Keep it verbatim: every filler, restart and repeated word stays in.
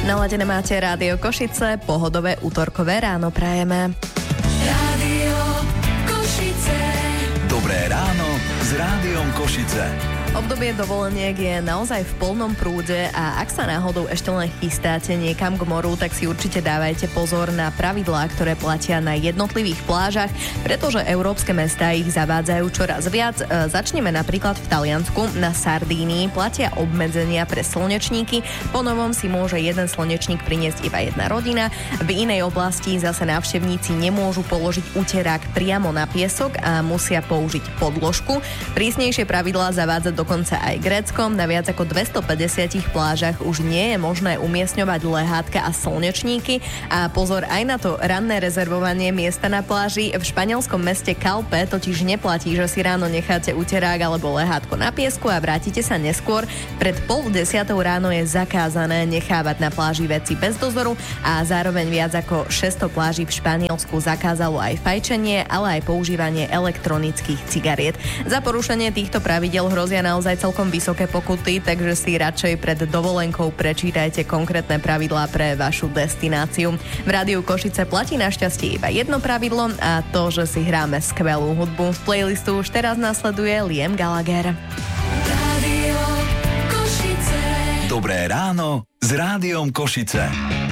Naladené máte Rádio Košice, pohodové útorkové ráno prajeme. Rádio Košice. Dobré ráno s Rádiom Košice. Obdobie dovoleniek je naozaj v plnom prúde a ak sa náhodou ešte len chystáte niekam k moru, tak si určite dávajte pozor na pravidlá, ktoré platia na jednotlivých plážach, pretože európske mestá ich zavádzajú čoraz viac. E, začneme napríklad v Taliansku. Na Sardínii platia obmedzenia pre slnečníky. Po novom si môže jeden slnečník priniesť iba jedna rodina. V inej oblasti zase návštevníci nemôžu položiť uterák priamo na piesok a musia použiť podložku. Prísnejšie pravidlá zavádza do dokonca aj Gréckom. Na viac ako dvestopäťdesiat plážach už nie je možné umiestňovať lehátka a slnečníky. A pozor aj na to ranné rezervovanie miesta na pláži. V španielskom meste Calpe totiž neplatí, že si ráno necháte uterák alebo lehátko na piesku a vrátite sa neskôr. Pred pol desiatou ráno je zakázané nechávať na pláži veci bez dozoru a zároveň viac ako šesťsto pláží v Španielsku zakázalo aj fajčenie, ale aj používanie elektronických cigariet. Za porušenie týchto pravidiel hrozia na naozaj celkom vysoké pokuty, takže si radšej pred dovolenkou prečítajte konkrétne pravidlá pre vašu destináciu. V Rádiu Košice platí našťastie iba jedno pravidlo a to, že si hráme skvelú hudbu. V playlistu už teraz nasleduje Liam Gallagher. Rádio Košice. Dobré ráno s Rádiom Košice.